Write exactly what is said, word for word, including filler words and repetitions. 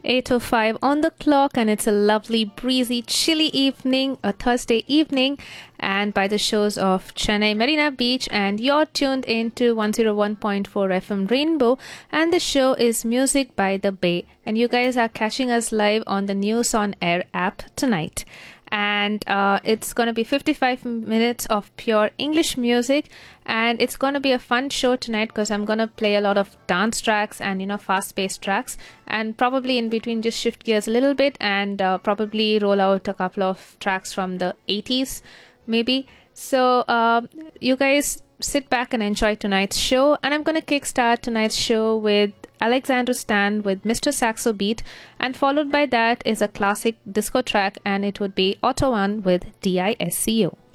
eight oh five on the clock, and it's a lovely, breezy, chilly evening, a Thursday evening, and by the shores of Chennai Marina Beach, and you're tuned into one oh one point four F M Rainbow, and the show is Music by the Bay, and you guys are catching us live on the News on Air app tonight. And uh, it's going to be fifty-five minutes of pure English music, and it's going to be a fun show tonight because I'm going to play a lot of dance tracks and, you know, fast-paced tracks, and probably in between just shift gears a little bit and uh, probably roll out a couple of tracks from the eighties maybe. So uh, you guys sit back and enjoy tonight's show, and I'm going to kickstart tonight's show with Alexander Stan with Mister Saxo Beat, and followed by that is a classic disco track, and it would be Otto One with D I S C O.